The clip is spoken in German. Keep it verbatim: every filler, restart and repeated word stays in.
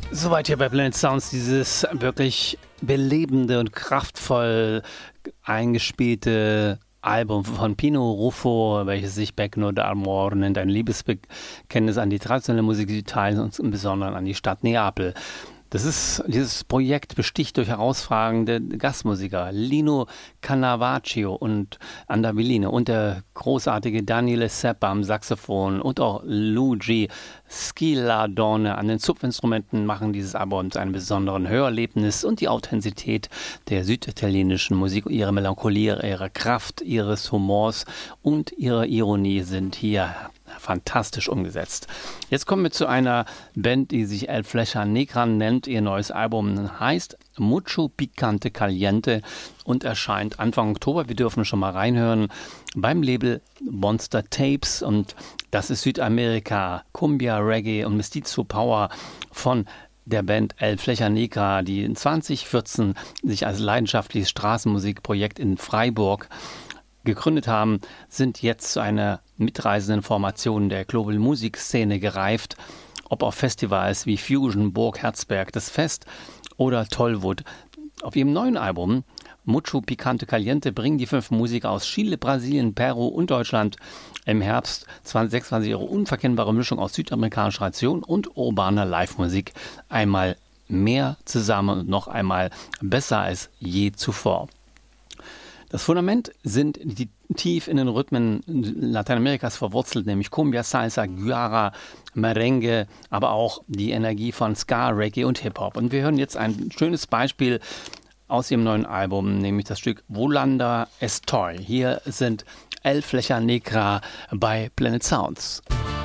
Soweit hier bei Planet Sounds, dieses wirklich belebende und kraftvoll eingespielte Album von Pino Ruffo, welches sich Back No D'Amore nennt, ein Liebesbekenntnis an die traditionelle Musik Italiens und im Besonderen an die Stadt Neapel. Das ist, dieses Projekt besticht durch herausragende Gastmusiker, Lino Cannavaccio und an der Violine und der großartige Daniele Seppa am Saxophon und auch Luigi Schilardone an den Zupfinstrumenten machen dieses Album zu einem besonderen Hörerlebnis, und die Authentizität der süditalienischen Musik, ihre Melancholie, ihre Kraft, ihres Humors und ihre Ironie sind hier fantastisch umgesetzt. Jetzt kommen wir zu einer Band, die sich El Flecha Negra nennt. Ihr neues Album heißt Mucho Picante Caliente und erscheint Anfang Oktober. Wir dürfen schon mal reinhören beim Label Monster Tapes, und das ist Südamerika, Cumbia, Reggae und Mestizo Power von der Band El Flecha Negra, die in zwanzig vierzehn sich als leidenschaftliches Straßenmusikprojekt in Freiburg gegründet haben, sind jetzt zu einer mitreisenden Formation der Global Musikszene gereift, ob auf Festivals wie Fusion, Burg Herzberg, das Fest oder Tollwood. Auf ihrem neuen Album Mucho Picante Caliente bringen die fünf Musiker aus Chile, Brasilien, Peru und Deutschland im Herbst zwanzig sechsundzwanzig ihre unverkennbare Mischung aus südamerikanischer Tradition und urbaner Live-Musik einmal mehr zusammen und noch einmal besser als je zuvor. Das Fundament sind die tief in den Rhythmen Lateinamerikas verwurzelt, nämlich Cumbia, Salsa, Guara, Merengue, aber auch die Energie von Ska, Reggae und Hip-Hop. Und wir hören jetzt ein schönes Beispiel aus ihrem neuen Album, nämlich das Stück Volanda Estoy. Hier sind El Flecha Negra bei Planet Sounds.